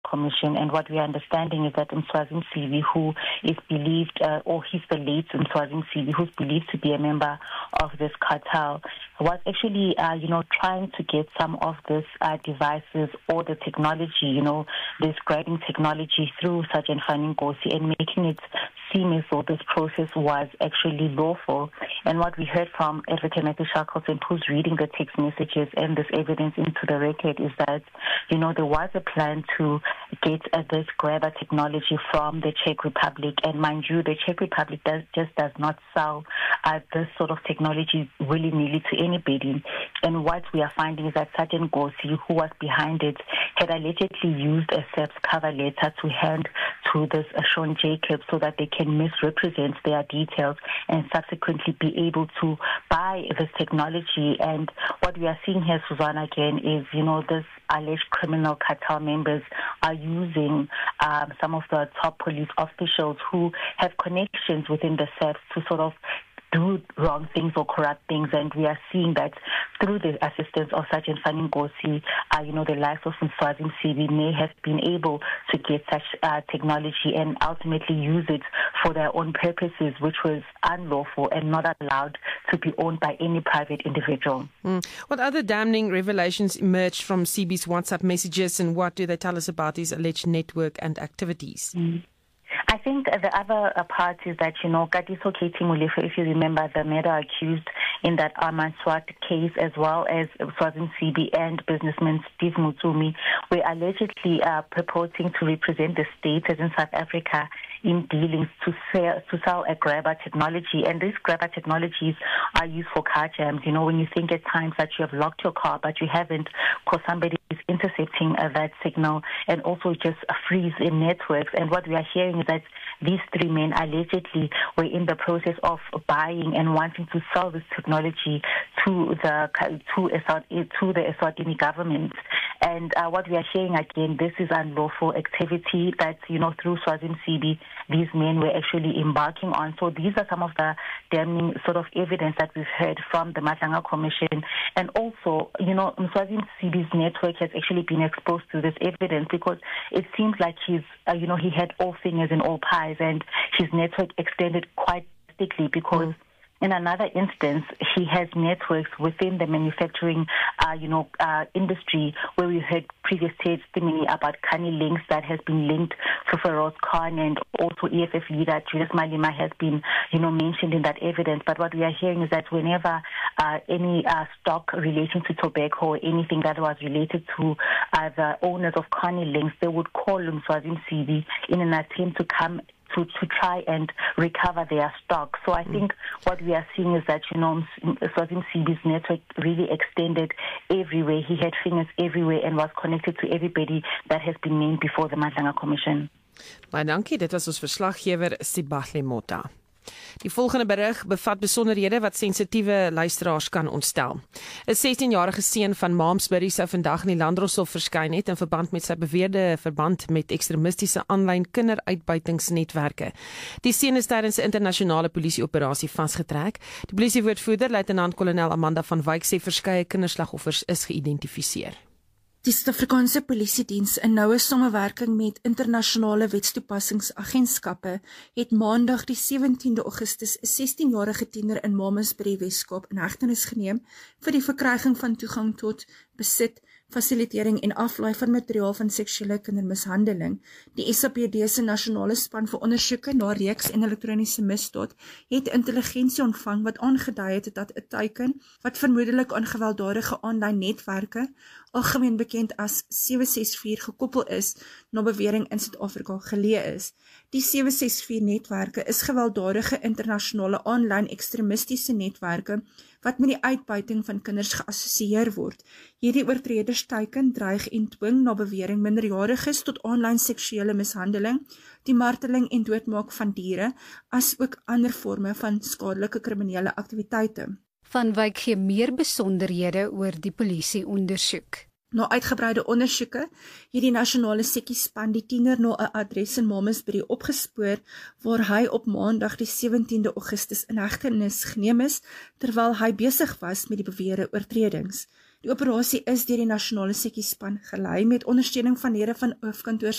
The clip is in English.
Commission. And what we are understanding is that Mswazini Sibi, who is believed, or he's the late Mswazini Sibi, who's believed to be a member of this cartel, was actually, trying to get some of this devices or the technology, this grading technology through Sergeant Fanny Nkosi and making it seem as though this process was actually lawful. And what we heard from Advocate Matthew Shackleton, who's reading the text messages and this evidence into the record, is that, there was a plan to get this grabber technology from the Czech Republic. And mind you, the Czech Republic does not sell this sort of technology willy-nilly to anybody. And what we are finding is that Sergeant Nkosi, who was behind it, had allegedly used a SEPS cover letter to hand to this Sean Jacobs so that they can misrepresent their details and subsequently be able to buy this technology. And what we are seeing here, Susanna, again, is, this alleged criminal cartel members are using some of the top police officials who have connections within the SEPS to sort of do wrong things or corrupt things, and we are seeing that through the assistance of Sergeant Fanny Nkosi, the likes of Mswazini Sibi may have been able to get such technology and ultimately use it for their own purposes, which was unlawful and not allowed to be owned by any private individual. What other damning revelations emerged from Sibi's WhatsApp messages, and what do they tell us about his alleged network and activities? I think the other part is that, Katiso Katie Molefe, if you remember, the murder accused in that Armand Swart case, as well as Mswazini Sibi and businessman Steve Mutsumi, were allegedly purporting to represent the state as in South Africa in dealings to sell a grabber technology. And these grabber technologies are used for car jams. When you think at times that you have locked your car, but you haven't, because somebody is intercepting that signal, and also just a freeze in networks. And what we are hearing is that these three men allegedly were in the process of buying and wanting to sell this technology to the Eswatini government. And what we are hearing again, this is unlawful activity that, through Mswazini Sibi, these men were actually embarking on. So these are some of the damning sort of evidence that we've heard from the Matlanga Commission. And also, Mswazini Sibi's network has actually been exposed to this evidence, because it seems like he had all fingers in all pies, and his network extended quite thickly, because in another instance, he has networks within the manufacturing, industry, where we heard previous testimony about Kani links that has been linked to Feroz Khan, and also EFF leader Julius Malema has been, mentioned in that evidence. But what we are hearing is that whenever any stock relating to tobacco or anything that was related to the owners of Kani links, they would call Mswazini Sibi in an attempt to come to try and recover their stock. So I think what we are seeing is that, Mswazini Sibi's network really extended everywhere. He had fingers everywhere and was connected to everybody that has been named before the Matlanga Commission. Baie dankie, dit was ons verslaggewer Sibahle Mota. Die volgende berig bevat besonderhede wat sensitiewe luisteraars kan ontstel. 'n 16-jarige seun van Malmesbury sou vandag in die Landdroshof verskyn het in verband met sy beweerde verband met ekstremistiese aanlyn kinderuitbuitingsnetwerke. Die seun is tydens 'n internasionale polisieoperasie vasgetrek. Die polisiewoordvoerder, luitenant-kolonel Amanda van Wyk, sê verskeie kinderslagoffers is geïdentifiseer. Die Suid-Afrikaanse Polisiediens in noue samewerking met internasionale wetstoepassingsagentskappe het maandag die 17de Augustus 'n 16-jarige tiener in Malmesbury, Weskaap in hegtenis geneem vir die verkryging van toegang tot, besit, fasilitering en aflaai van materiaal van seksuele kindermishandeling. Die SAPD se nasionale span vir ondersoeke na reeks en elektroniese misdaad het intelligensie ontvang wat aangedui het dat 'n teiken wat vermoedelik aan gewelddadige aanlyn netwerke, algemeen bekend as 764, gekoppel is na bewering in Suid-Afrika geleë is. Die 764 netwerke is gewelddadige internasionale aanlyn ekstremistiese netwerke wat met die uitbuiting van kinders geassosieer word. Hierdie oortreders teiken, dreig en dwing na bewering minderjariges tot aanlyn seksuele mishandeling, die marteling en doodmaak van diere, as ook ander forme van skadelike kriminele aktiwiteite. Van Wyk gee meer besonderhede oor die polisieondersoek. Na uitgebreide ondersoeke het die nasionale sekkiespan die tiener na 'n adres in Malmesbury opgespoor waar hy op maandag die 17de Augustus in hegtenis geneem is terwyl hy besig was met die beweerde oortredings. Die operasie is deur die nasionale sekkiespan gelei met ondersteuning van lede van hoofkantoor